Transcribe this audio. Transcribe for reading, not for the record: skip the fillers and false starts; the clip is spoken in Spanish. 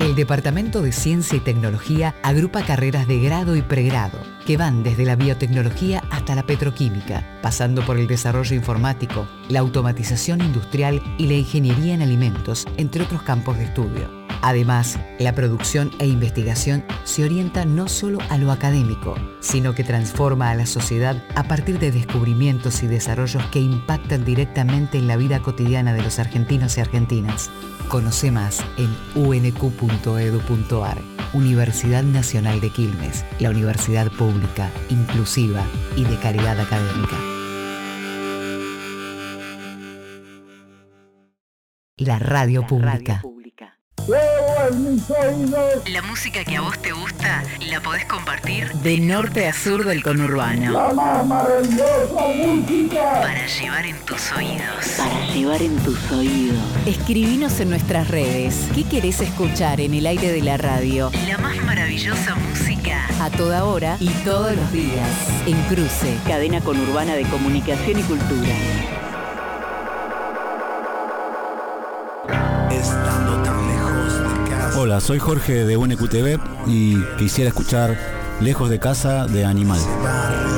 El Departamento de Ciencia y Tecnología agrupa carreras de grado y pregrado, que van desde la biotecnología hasta la petroquímica, pasando por el desarrollo informático, la automatización industrial y la ingeniería en alimentos, entre otros campos de estudio. Además, la producción e investigación se orienta no solo a lo académico, sino que transforma a la sociedad a partir de descubrimientos y desarrollos que impactan directamente en la vida cotidiana de los argentinos y argentinas. Conoce más en unq.edu.ar. Universidad Nacional de Quilmes, la universidad pública, inclusiva y de calidad académica. La radio pública. La música que a vos te gusta la podés compartir de norte a sur del conurbano. La más maravillosa música Para llevar en tus oídos. Escribinos en nuestras redes. ¿Qué querés escuchar en el aire de la radio? La más maravillosa música A toda hora y todos los días. En Cruce, cadena conurbana de comunicación y cultura. Hola, soy Jorge de UNQ TV y quisiera escuchar Lejos de Casa de Animal.